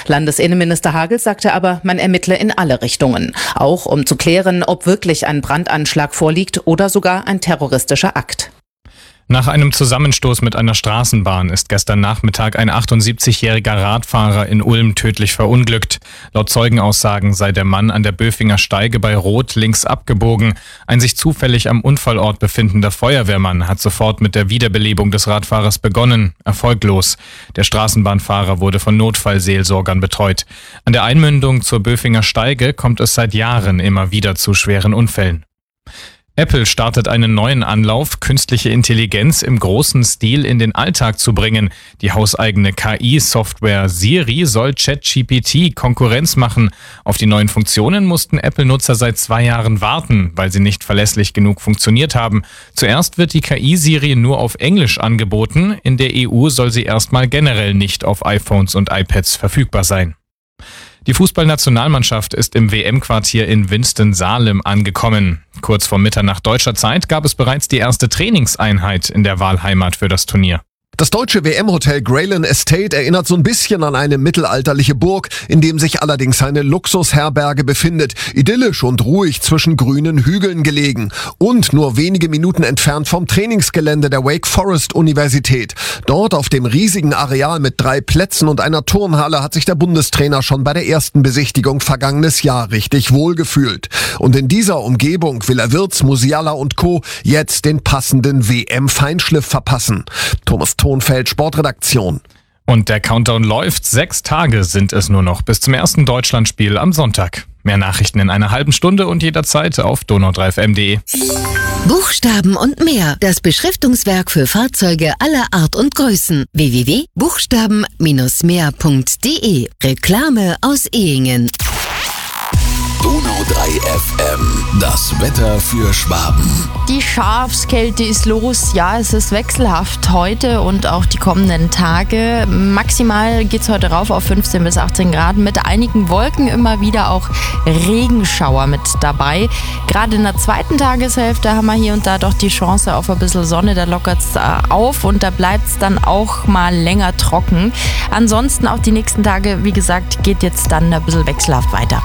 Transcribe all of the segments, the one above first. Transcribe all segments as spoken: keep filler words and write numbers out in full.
Landesinnenminister Hagel sagte aber, man ermittle in alle Richtungen. Auch um zu klären, ob wirklich ein Brandanschlag vorliegt oder sogar ein terroristischer Akt. Nach einem Zusammenstoß mit einer Straßenbahn ist gestern Nachmittag ein achtundsiebzigjähriger Radfahrer in Ulm tödlich verunglückt. Laut Zeugenaussagen sei der Mann an der Böfinger Steige bei Rot links abgebogen. Ein sich zufällig am Unfallort befindender Feuerwehrmann hat sofort mit der Wiederbelebung des Radfahrers begonnen. Erfolglos. Der Straßenbahnfahrer wurde von Notfallseelsorgern betreut. An der Einmündung zur Böfinger Steige kommt es seit Jahren immer wieder zu schweren Unfällen. Apple startet einen neuen Anlauf, künstliche Intelligenz im großen Stil in den Alltag zu bringen. Die hauseigene K I-Software Siri soll ChatGPT Konkurrenz machen. Auf die neuen Funktionen mussten Apple-Nutzer seit zwei Jahren warten, weil sie nicht verlässlich genug funktioniert haben. Zuerst wird die K I-Siri nur auf Englisch angeboten. In der E U soll sie erstmal generell nicht auf iPhones und iPads verfügbar sein. Die Fußballnationalmannschaft ist im W M-Quartier in Winston-Salem angekommen. Kurz vor Mitternacht deutscher Zeit gab es bereits die erste Trainingseinheit in der Wahlheimat für das Turnier. Das deutsche W M-Hotel Greyland Estate erinnert so ein bisschen an eine mittelalterliche Burg, in dem sich allerdings eine Luxusherberge befindet. Idyllisch und ruhig zwischen grünen Hügeln gelegen und nur wenige Minuten entfernt vom Trainingsgelände der Wake Forest Universität. Dort auf dem riesigen Areal mit drei Plätzen und einer Turnhalle hat sich der Bundestrainer schon bei der ersten Besichtigung vergangenes Jahr richtig wohlgefühlt. Und in dieser Umgebung will er Wirtz, Musiala und Co. jetzt den passenden W M-Feinschliff verpassen. Thomas Tonfeld, Sportredaktion. Und der Countdown läuft. Sechs Tage sind es nur noch bis zum ersten Deutschlandspiel am Sonntag. Mehr Nachrichten in einer halben Stunde und jederzeit auf donau drei f m punkt de. Buchstaben und mehr. Das Beschriftungswerk für Fahrzeuge aller Art und Größen. w w w punkt buchstaben Bindestrich mehr punkt de. Reklame aus Ehingen. Donau drei F M, das Wetter für Schwaben. Die Schafskälte ist los. Ja, es ist wechselhaft heute und auch die kommenden Tage. Maximal geht es heute rauf auf fünfzehn bis achtzehn Grad mit einigen Wolken, immer wieder auch Regenschauer mit dabei. Gerade in der zweiten Tageshälfte haben wir hier und da doch die Chance auf ein bisschen Sonne. Da lockert es auf und da bleibt es dann auch mal länger trocken. Ansonsten auch die nächsten Tage, wie gesagt, geht jetzt dann ein bisschen wechselhaft weiter.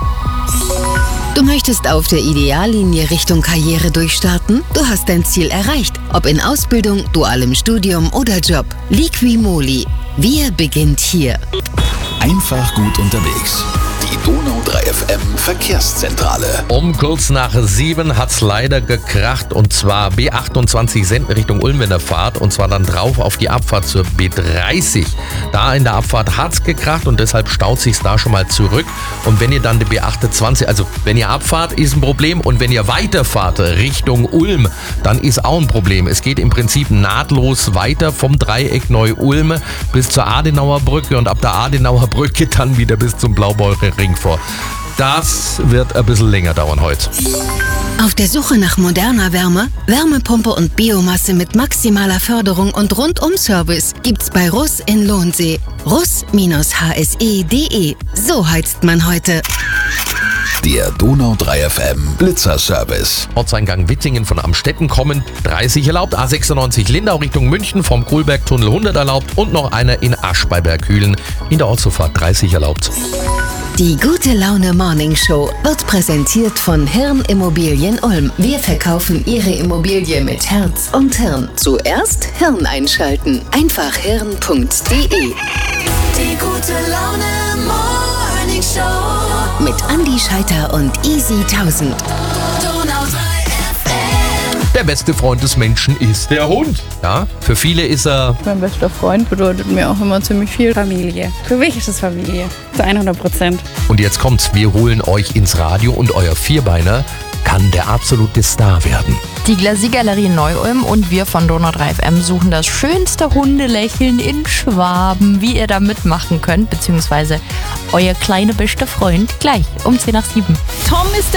Du möchtest auf der Ideallinie Richtung Karriere durchstarten? Du hast dein Ziel erreicht. Ob in Ausbildung, dualem Studium oder Job. Liqui-Moly. Wir beginnt hier. Einfach gut unterwegs. Die Donau drei F M Verkehrszentrale. Um kurz nach sieben hat's leider gekracht und zwar B achtundzwanzig Senden Richtung Ulm in der Fahrt und zwar dann drauf auf die Abfahrt zur B dreißig. Da in der Abfahrt hat's gekracht und deshalb staut sich's da schon mal zurück. Und wenn ihr dann die B achtundzwanzig, also wenn ihr abfahrt, ist ein Problem und wenn ihr weiterfahrt Richtung Ulm, dann ist auch ein Problem. Es geht im Prinzip nahtlos weiter vom Dreieck Neu-Ulm bis zur Adenauer Brücke und ab der Adenauer Brücke dann wieder bis zum Blaubeurer Ring vor. Das wird ein bisschen länger dauern heute. Auf der Suche nach moderner Wärme, Wärmepumpe und Biomasse mit maximaler Förderung und Rundum-Service gibt's bei Russ in Lohnsee. russ Bindestrich h s e punkt de. So heizt man heute. Der Donau drei F M Blitzerservice. Ortseingang Wittingen von Amstetten kommen dreißig erlaubt, A sechsundneunzig Lindau Richtung München vom Kohlbergtunnel hundert erlaubt und noch einer in Asch bei Berghülen. In der Ortszufahrt dreißig erlaubt. Die Gute Laune Morning Show wird präsentiert von Hirn Immobilien Ulm. Wir verkaufen Ihre Immobilie mit Herz und Hirn. Zuerst Hirn einschalten. Einfach hirn punkt de. Die Gute Laune Morning Show mit Andi Scheiter und Easy tausend. Donau drei F M. Der beste Freund des Menschen ist der Hund. Ja, für viele ist er... Mein bester Freund bedeutet mir auch immer ziemlich viel. Familie. Für mich ist es Familie. Zu hundert Prozent. Und jetzt kommt's, wir holen euch ins Radio und euer Vierbeiner kann der absolute Star werden. Die Glasie-Galerie in Neu-Ulm und wir von Donau drei F M suchen das schönste Hundelächeln in Schwaben. Wie ihr da mitmachen könnt, beziehungsweise euer kleiner bester Freund, gleich um zehn nach sieben. Tom ist der